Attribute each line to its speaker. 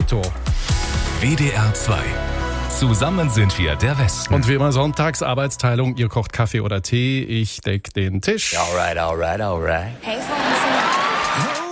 Speaker 1: Auto.
Speaker 2: WDR 2. Zusammen sind wir der Westen.
Speaker 1: Und wie immer sonntags Arbeitsteilung. Ihr kocht Kaffee oder Tee, ich deck den Tisch.
Speaker 3: Alright.
Speaker 4: Hey, Franzi.